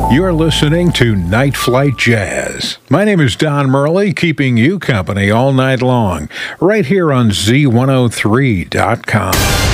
You're listening to Night Flight Jazz. My name is Don Murley, keeping you company all night long, right here on Z103.com.